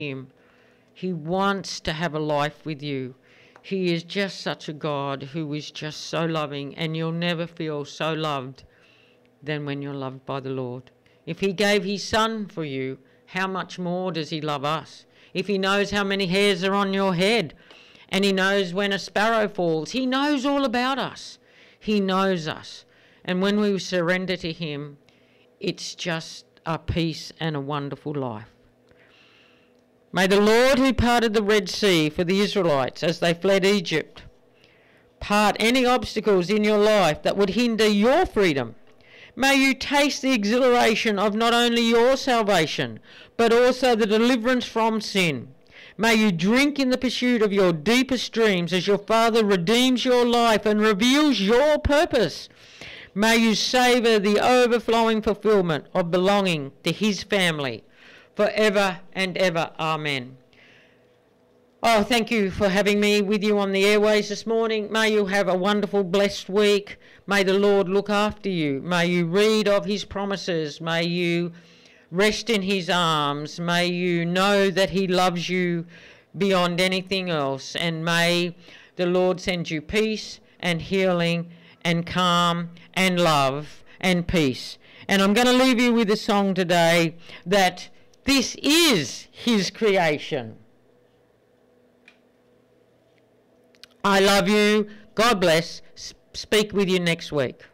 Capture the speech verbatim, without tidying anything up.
him. He wants to have a life with you. He is just such a God who is just so loving, and you'll never feel so loved than when you're loved by the Lord. If he gave his son for you, how much more does he love us? If he knows how many hairs are on your head, and he knows when a sparrow falls, he knows all about us. He knows us. And when we surrender to him, it's just a peace and a wonderful life. May the Lord who parted the Red Sea for the Israelites as they fled Egypt part any obstacles in your life that would hinder your freedom. May you taste the exhilaration of not only your salvation, but also the deliverance from sin. May you drink in the pursuit of your deepest dreams as your Father redeems your life and reveals your purpose. May you savour the overflowing fulfilment of belonging to his family forever and ever. Amen. Oh, thank you for having me with you on the airways this morning. May you have a wonderful, blessed week. May the Lord look after you. May you read of his promises. May you rest in his arms. May you know that he loves you beyond anything else. And may the Lord send you peace and healing and calm and love and peace. And I'm going to leave you with a song today that this is his creation. I love you. God bless. Speak with you next week.